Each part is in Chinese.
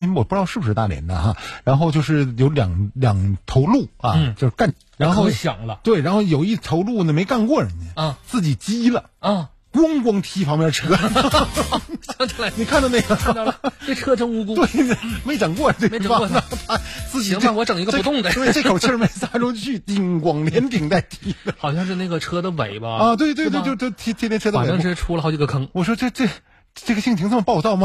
我不知道是不是大连的哈，然后就是有两头鹿啊，就是干，然后响了， 对，然后有一头鹿呢没干过人家啊， 自己急了啊。 咣咣踢旁边车， 想起来， 你看到那个？ 看到了，这车真无辜。 对，没整过， 没整过他自己行吧，我整一个不动的。 对，这口气没撒出去，叮咣连顶带踢的， 好像是那个车的尾巴啊，对，就踢那车的尾巴， 反正是出了好几个坑。 我说这个性情这么暴躁吗？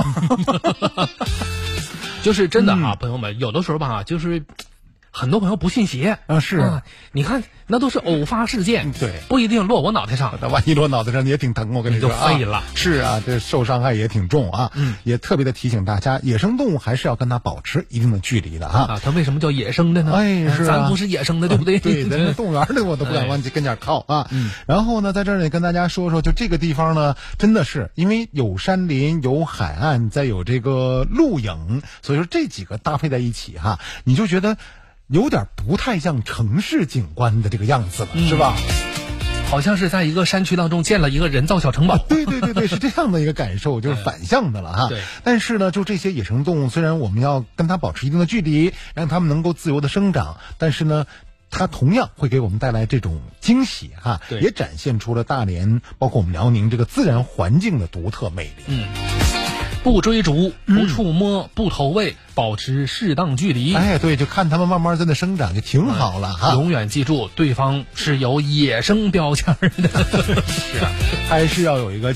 就是真的啊，朋友们，有的时候吧，就是很多朋友不信邪啊，是啊，你看那都是偶发事件， 对， 不一定落我脑袋上。 那万一落脑袋上也挺疼，我跟你说啊，就废了。 是啊，这受伤害也挺重啊。也特别的提醒大家，野生动物还是要跟它保持一定的距离的哈。 啊，它为什么叫野生的呢？ 哎，是咱不是野生的，对不对？ 对，咱动物园的我都不敢往跟前靠啊。然后呢，在这儿呢跟大家说说，就这个地方呢，真的是因为有山林、有海岸，再有这个露营，所以说这几个搭配在一起哈，你就觉得有点不太像城市景观的这个样子了，是吧？ 好像是在一个山区当中建了一个人造小城堡。 对，是这样的一个感受，就是反向的了哈。 对。 但是呢，就这些野生动物，虽然我们要跟它保持一定的距离，让它们能够自由的生长，但是呢，它同样会给我们带来这种惊喜哈，也展现出了大连包括我们辽宁这个自然环境的独特魅力。 不追逐，不触摸，不投喂，保持适当距离。 哎，对，就看它们慢慢在那生长，就挺好了哈。 永远记住，对方是有野生标签的。 是啊，还是要有一个